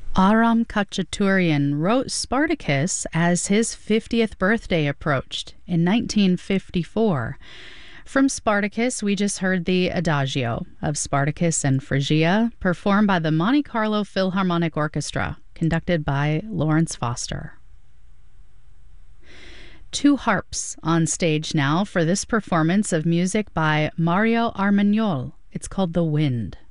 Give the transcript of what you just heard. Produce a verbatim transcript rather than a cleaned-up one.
Aram Khachaturian wrote Spartacus as his fiftieth birthday approached in nineteen fifty-four. From Spartacus, we just heard the Adagio of Spartacus and Phrygia, performed by the Monte Carlo Philharmonic Orchestra, conducted by Lawrence Foster. Two harps on stage now for this performance of music by Mario Armagnol. It's called The Wind.